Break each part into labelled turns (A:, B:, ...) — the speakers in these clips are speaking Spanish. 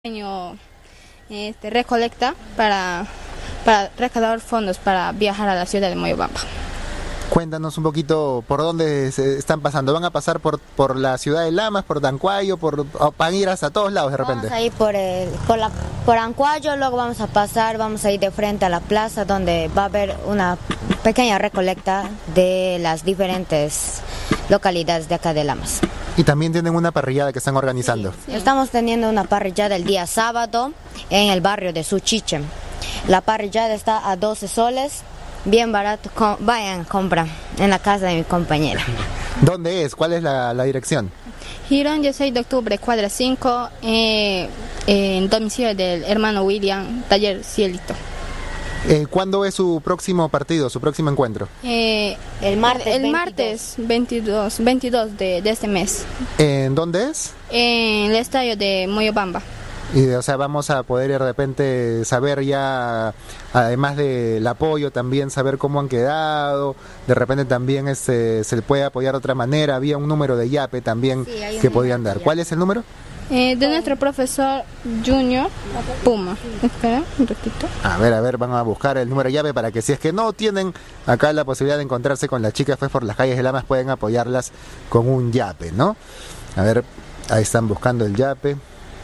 A: Año recolecta para recaudar fondos para viajar a la ciudad de Moyobamba.
B: Cuéntanos un poquito por dónde se están pasando. ¿Van a pasar por la ciudad de Lamas, por Dancuayo, o van a ir hasta todos lados de repente?
C: Vamos a ir por Ancuayo, luego vamos a ir de frente a la plaza donde va a haber una pequeña recolecta de las diferentes localidades de acá de Lamas.
B: Y también tienen una parrillada que están organizando.
C: Sí. Estamos teniendo una parrillada el día sábado en el barrio de Suchiche. La parrillada está a 12 soles, bien barato. Vayan, compran en la casa de mi compañera.
B: ¿Dónde es? ¿Cuál es la dirección?
A: Girón 16 de octubre, cuadra 5, en domicilio del hermano William, taller Cielito.
B: ¿Cuándo es su próximo partido, su próximo encuentro?
C: El martes
A: martes 22 de este mes.
B: ¿En dónde es?
A: En el estadio de Moyobamba.
B: Y, o sea, vamos a poder de repente saber ya, además del apoyo, también saber cómo han quedado. De repente también se le puede apoyar de otra manera. Había un número de yape también que podían dar. ¿Cuál es el número?
A: De nuestro profesor Junior Puma. Espera un ratito.
B: A ver, van a buscar el número de llave para que si es que no tienen acá la posibilidad de encontrarse con las chicas por las calles de Lamas, pueden apoyarlas con un yape, ¿no? A ver, ahí están buscando el yape.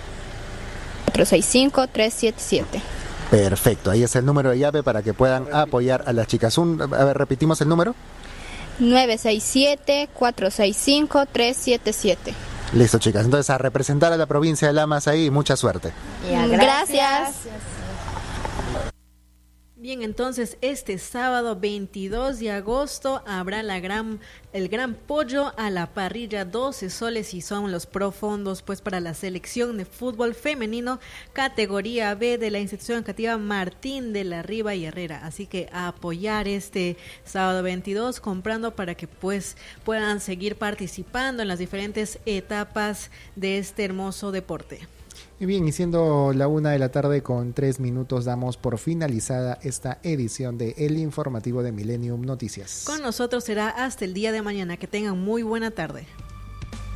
A: 465-377.
B: Perfecto, ahí es el número de llave para que puedan apoyar a las chicas. A ver, repetimos el número.
A: 967-465-377.
B: Listo, chicas. Entonces, a representar a la provincia de Lamas ahí, mucha suerte.
A: Gracias.
D: Bien, entonces este sábado 22 de agosto habrá el gran pollo a la parrilla 12 soles y son los profondos pues para la selección de fútbol femenino categoría B de la institución educativa Martín de la Riva y Herrera. Así que a apoyar este sábado 22 comprando para que pues puedan seguir participando en las diferentes etapas de este hermoso deporte.
E: Y bien, y siendo la 1:03 p.m, damos por finalizada esta edición de El Informativo de Millennium Noticias.
D: Con nosotros será hasta el día de mañana. Que tengan muy buena tarde.